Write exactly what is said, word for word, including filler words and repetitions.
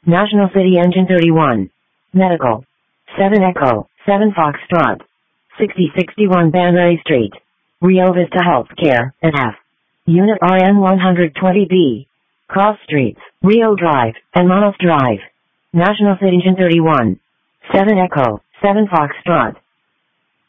National City Engine thirty-one. Medical. seven Echo, seven Foxtrot. sixty sixty-one Banbury Street. Rio Vista Healthcare, N F. Unit R N one twenty B. Cross Streets, Rio Drive, and Monmouth Drive. National City Engine thirty-one. seven Echo, seven Foxtrot.